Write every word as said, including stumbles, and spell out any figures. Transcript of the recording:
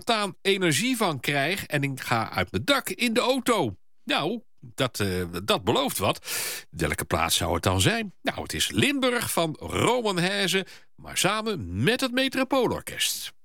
spontaan energie van krijg en ik ga uit mijn dak in de auto. Nou, dat, uh, dat belooft wat. Welke plaats zou het dan zijn? Nou, het is Limburg van Roman Heijzen, maar samen met het Metropoolorkest.